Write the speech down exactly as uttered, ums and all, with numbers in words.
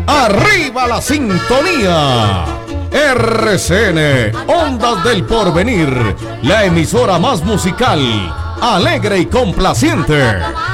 ¡Arriba la sintonía! R C N, Ondas del Porvenir, la emisora más musical, alegre y complaciente.